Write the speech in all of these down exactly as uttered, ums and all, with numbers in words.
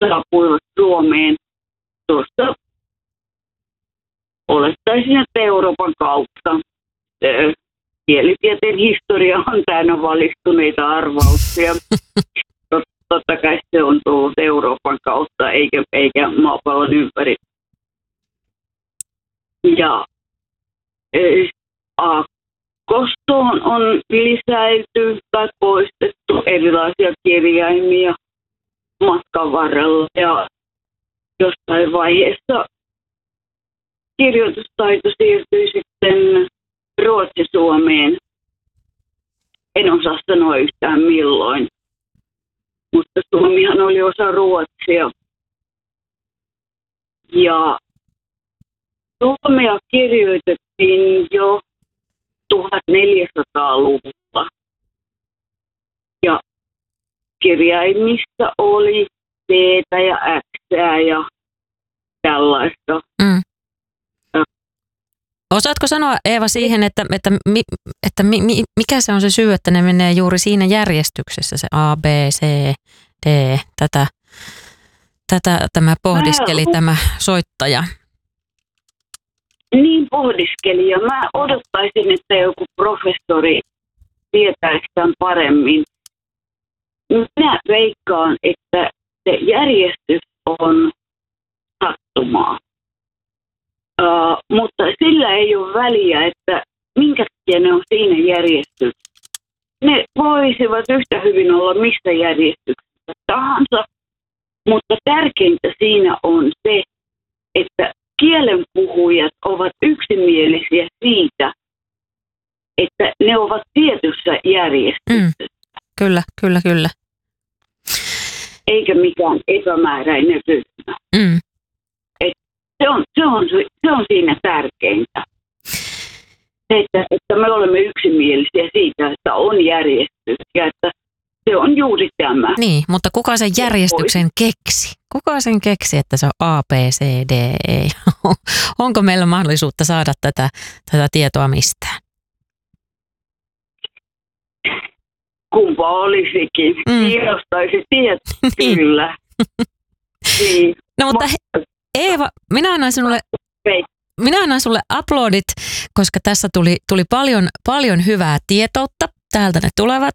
saapuivat Suomeen tuosta, olettaisin, että Euroopan kautta. Kielitieteen historia on täynnä valistuneita arvauksia. Totta kai se on tullut Euroopan kautta eikä, eikä maapallon ympäri. Ja aakkostoon on lisäilty tai poistettu erilaisia kirjaimia matkan varrella. Ja jossain vaiheessa kirjoitustaito siirtyi sitten Ruotsi-Suomeen. En osaa sanoa yhtään milloin. Mutta Suomihan oli osa Ruotsia. Ja suomea kirjoitettiin jo tuhatneljäsataaluvulla. Ja kirjaimista oli T ja X ja tällaista. Mm. Osaatko sanoa, Eeva, siihen, että, että, että mikä se on se syy, että ne menee juuri siinä järjestyksessä, se A, B, C, D, tätä, tätä tämä pohdiskeli mä, tämä soittaja? Niin pohdiskeli, ja mä odottaisin, että joku professori tietäisi tämän paremmin. Minä veikkaan, että se järjestys on sattumaa. Uh, mutta sillä ei ole väliä, että minkä takia ne on siinä järjestyksessä. Ne voisivat yhtä hyvin olla missä järjestyksessä tahansa, mutta tärkeintä siinä on se, että kielenpuhujat ovat yksimielisiä siitä, että ne ovat tietyssä järjestyksessä. Mm, kyllä, kyllä, kyllä. Eikä mikään epämääräinen ryhmä. Mm. Se on, se, on, se on siinä tärkeintä, että, että me olemme yksimielisiä siitä, että on järjestys ja että se on juuri tämä. Niin, mutta kuka sen järjestyksen keksi? Kuka sen keksi, että se on A, B, C, D, E? Onko meillä mahdollisuutta saada tätä, tätä tietoa mistään? Kumpa olisikin. Mm. Kiinnostaisi tietää, kyllä. Niin. No mutta he, Eeva, minä annan sinulle, minä annan sulle uploadit, koska tässä tuli, tuli paljon, paljon hyvää tietoutta. Täältä ne tulevat.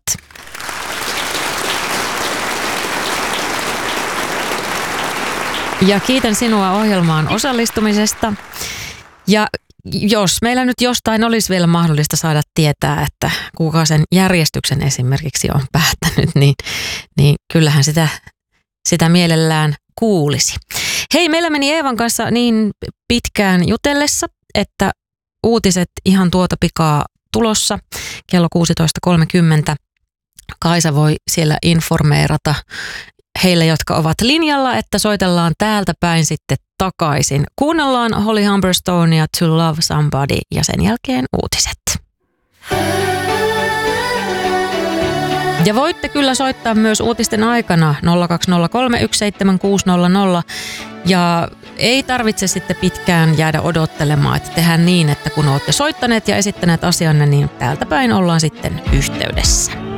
Ja kiitän sinua ohjelmaan osallistumisesta. Ja jos meillä nyt jostain olisi vielä mahdollista saada tietää, että kuka sen järjestyksen esimerkiksi on päättänyt, niin, niin kyllähän sitä, sitä mielellään kuulisi. Hei, meillä meni Eevan kanssa niin pitkään jutellessa, että uutiset ihan tuota pikaa tulossa kello kuusitoista kolmekymmentä. Kaisa voi siellä informeerata heille, jotka ovat linjalla, että soitellaan täältä päin sitten takaisin. Kuunnellaan Holly Humberstonea To Love Somebody ja sen jälkeen uutiset. Ja voitte kyllä soittaa myös uutisten aikana nolla kaksi nolla kolme yksi seitsemän kuusi nolla nolla ja ei tarvitse sitten pitkään jäädä odottelemaan, että tehdään niin, että kun olette soittaneet ja esittäneet asianne, niin täältä päin ollaan sitten yhteydessä.